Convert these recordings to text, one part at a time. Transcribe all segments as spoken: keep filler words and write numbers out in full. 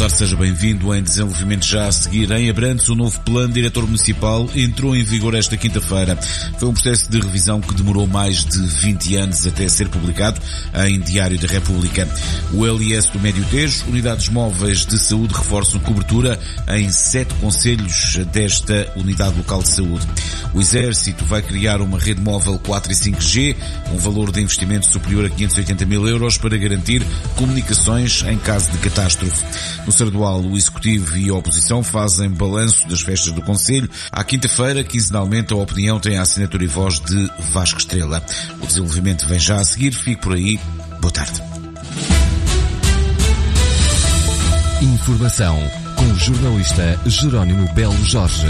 tarde, seja bem-vindo. Em desenvolvimento já a seguir, em Abrantes, o novo plano diretor municipal entrou em vigor esta quinta-feira. Foi um processo de revisão que demorou mais de vinte anos até ser publicado em Diário da República. O L I S do Médio Tejo, unidades móveis de saúde, reforçam cobertura em sete concelhos desta unidade local de saúde. O Exército vai criar uma rede móvel quatro e cinco G, um valor de investimento superior a quinhentos e oitenta mil euros para garantir comunicações em caso de catástrofe. No Sardual, o Executivo e a oposição fazem balanço das festas do Conselho. À quinta-feira, quinzenalmente, a opinião tem a assinatura e voz de Vasco Estrela. O desenvolvimento vem já a seguir. Fique por aí. Boa tarde. Informação com o jornalista Jerónimo Belo Jorge.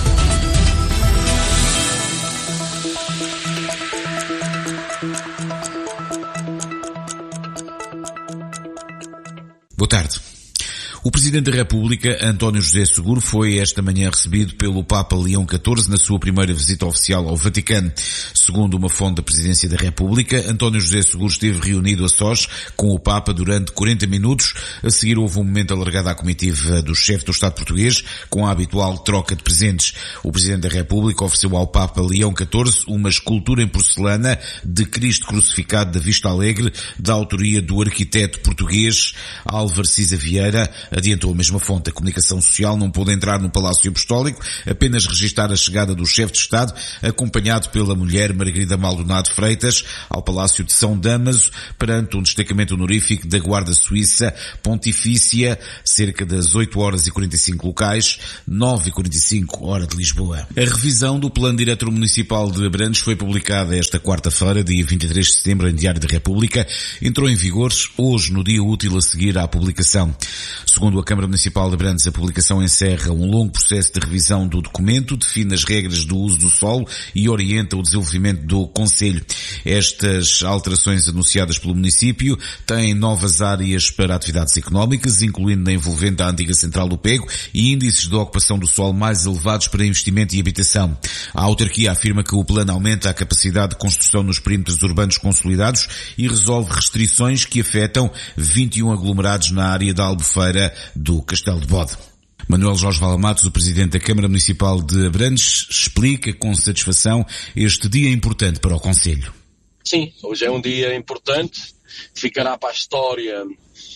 Boa tarde. O Presidente da República, António José Seguro, foi esta manhã recebido pelo Papa Leão catorze na sua primeira visita oficial ao Vaticano. Segundo uma fonte da Presidência da República, António José Seguro esteve reunido a sós com o Papa durante quarenta minutos. A seguir houve um momento alargado à comitiva do chefe do Estado português, com a habitual troca de presentes. O Presidente da República ofereceu ao Papa Leão catorze uma escultura em porcelana de Cristo crucificado da Vista Alegre, da autoria do arquiteto português Álvaro Cisa Vieira. Adiantou a mesma fonte. A comunicação social não pôde entrar no Palácio Apostólico, apenas registar a chegada do chefe de Estado, acompanhado pela mulher Margarida Maldonado Freitas, ao Palácio de São Damaso, perante um destacamento honorífico da Guarda Suíça Pontifícia, cerca das oito horas e quarenta e cinco locais, nove e quarenta e cinco hora de Lisboa. A revisão do Plano Diretor Municipal de Abrantes foi publicada esta quarta-feira, dia vinte e três de setembro, em Diário da República. Entrou em vigor hoje, no dia útil a seguir à publicação. Segundo a Câmara Municipal de Abrantes, a publicação encerra um longo processo de revisão do documento, define as regras do uso do solo e orienta o desenvolvimento do Conselho. Estas alterações anunciadas pelo município têm novas áreas para atividades económicas, incluindo na envolvente a antiga Central do Pego e índices de ocupação do solo mais elevados para investimento e habitação. A autarquia afirma que o plano aumenta a capacidade de construção nos perímetros urbanos consolidados e resolve restrições que afetam vinte e um aglomerados na área da Albufeira do Castelo de Bode. Manuel Jorge Valamatos, o Presidente da Câmara Municipal de Abrantes, explica com satisfação este dia importante para o Conselho. Sim, hoje é um dia importante, ficará para a história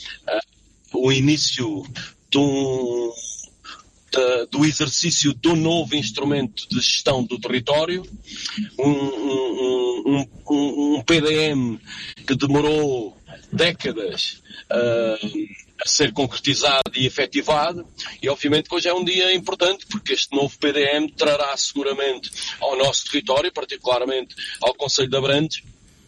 uh, o início de um, de, do exercício do novo instrumento de gestão do território, um, um, um, um, um P D M que demorou décadas uh, a ser concretizado e efetivado, e obviamente que hoje é um dia importante porque este novo P D M trará seguramente ao nosso território, particularmente ao Concelho de Abrantes,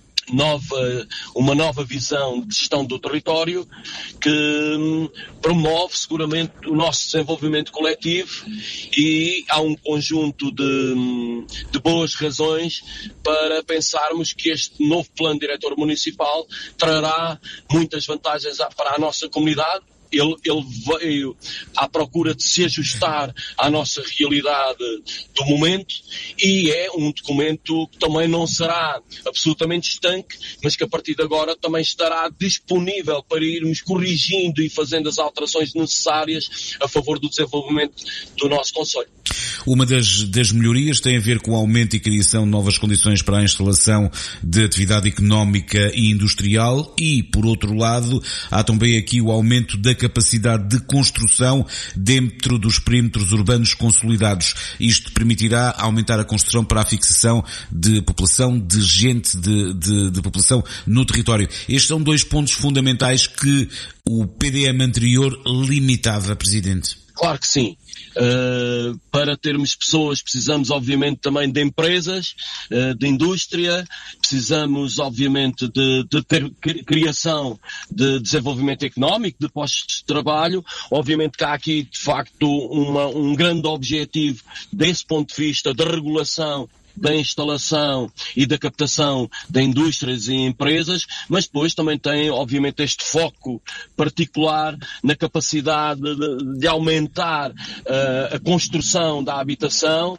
Nova, uma nova visão de gestão do território que hum, promove seguramente o nosso desenvolvimento coletivo, e há um conjunto de, hum, de boas razões para pensarmos que este novo plano diretor municipal trará muitas vantagens para a nossa comunidade. Ele, ele veio à procura de se ajustar à nossa realidade do momento, e é um documento que também não será absolutamente estanque, mas que a partir de agora também estará disponível para irmos corrigindo e fazendo as alterações necessárias a favor do desenvolvimento do nosso concelho. Uma das, das melhorias tem a ver com o aumento e criação de novas condições para a instalação de atividade económica e industrial e, por outro lado, há também aqui o aumento da capacidade de construção dentro dos perímetros urbanos consolidados. Isto permitirá aumentar a construção para a fixação de população, de gente, de, de, de população no território. Estes são dois pontos fundamentais que o P D M anterior limitava, Presidente. Claro que sim. Uh, para termos pessoas precisamos obviamente também de empresas, uh, de indústria, precisamos obviamente de, de ter criação de desenvolvimento económico, de postos de trabalho. Obviamente que há aqui de facto uma, um grande objetivo desse ponto de vista da regulação da instalação e da captação de indústrias e empresas, mas depois também tem, obviamente, este foco particular na capacidade de, de aumentar uh, a construção da habitação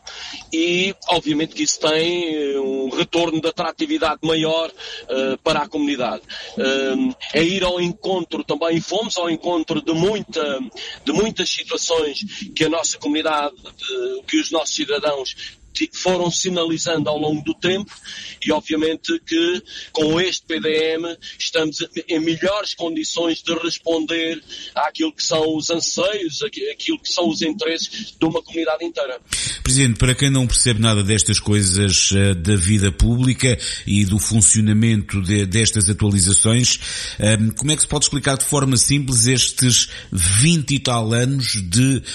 e, obviamente, que isso tem um retorno de atratividade maior uh, para a comunidade. Uh, é ir ao encontro também, fomos ao encontro de, muita, de muitas situações que a nossa comunidade, de, que os nossos cidadãos foram sinalizando ao longo do tempo e obviamente que com este P D M estamos em melhores condições de responder àquilo que são os anseios, àquilo que são os interesses de uma comunidade inteira. Presidente, para quem não percebe nada destas coisas uh, da vida pública e do funcionamento de, destas atualizações, um, como é que se pode explicar de forma simples estes vinte e tal anos de uh,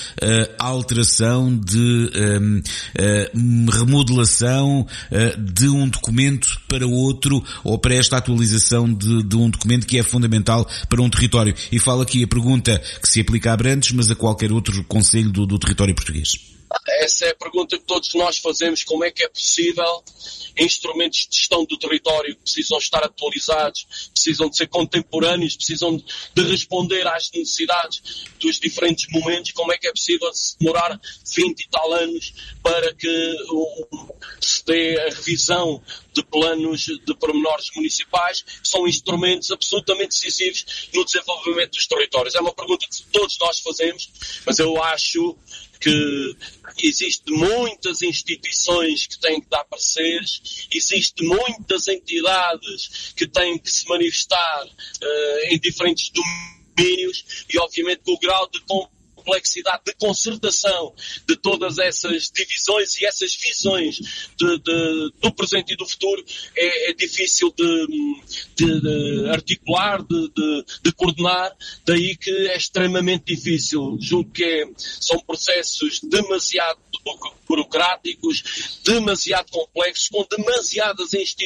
alteração, de um, uh, remodelação uh, de um documento para outro ou para esta atualização de, de um documento que é fundamental para um território? E falo aqui a pergunta que se aplica a Abrantes, mas a qualquer outro concelho do, do território português. Essa é a pergunta que todos nós fazemos, como é que é possível instrumentos de gestão do território que precisam estar atualizados, precisam de ser contemporâneos, precisam de responder às necessidades dos diferentes momentos, como é que é possível demorar vinte e tal anos para que um, se dê a revisão de planos de pormenores municipais, que são instrumentos absolutamente decisivos no desenvolvimento dos territórios. É uma pergunta que todos nós fazemos, mas eu acho que existem muitas instituições que têm que dar pareceres, existem muitas entidades que têm que se manifestar uh, em diferentes domínios e obviamente que o grau de complexidade de concertação de todas essas divisões e essas visões de, de, do presente e do futuro é, é difícil de, de, de articular, de, de, de coordenar, daí que é extremamente difícil. Julgo que é, são processos demasiado burocráticos, demasiado complexos, com demasiadas instituições